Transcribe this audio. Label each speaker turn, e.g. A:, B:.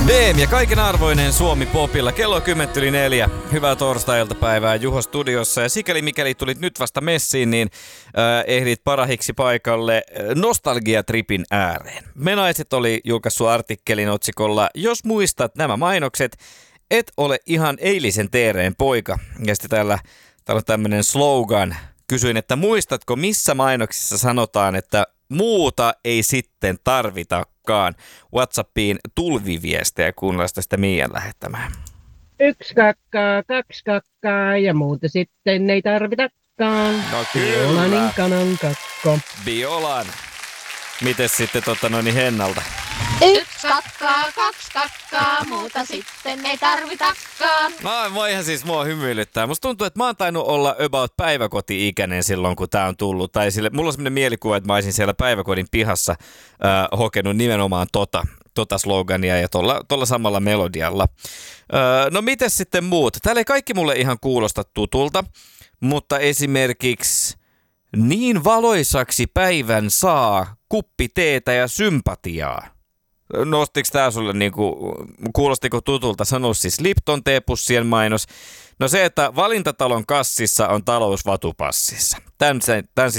A: VM ja kaiken arvoinen Suomi Popilla. Kello 10:04. Hyvää torstai-iltapäivää Juho studiossa. Ja sikäli mikäli tulit nyt vasta messiin, niin ehdit parahiksi paikalle nostalgiatripin ääreen. Menaiset oli julkaissut artikkelin otsikolla "Jos muistat nämä mainokset, et ole ihan eilisen teereen poika". Ja sitten täällä on tämmöinen slogan. Kysyin, että muistatko missä mainoksissa sanotaan, että muuta ei sitten tarvitakaan. WhatsAppiin tulviviestejä, kuunnellaan tästä Miian lähettämään.
B: 1 kakkaa, 2 kakkaa ja muuta sitten ei tarvitakaan.
A: No kyllä.
B: Biolanin kanan kakko.
A: Biolan. Mites sitten Hennalta?
C: 1 kakkaa, 2 kakkaa, muuta sitten ei tarvitakaan.
A: No voihan siis mua hymyilyttää. Musta tuntuu, että mä oon tainnut olla about päiväkoti-ikäinen silloin, kun tää on tullut. Tai mulla on semmoinen mielikuva, että mä olisin siellä päiväkodin pihassa hokenut nimenomaan tota slogania ja tolla samalla melodialla. No mites sitten muut? Täällä ei kaikki mulle ihan kuulosta tutulta, mutta esimerkiksi niin valoisaksi päivän saa kuppi teetä ja sympatiaa. Nostiko tää sulle kuulostiko tutulta? Sano siis Lipton teepussien mainos. No se, että valintatalon kassissa on talous vatupassissa. Tän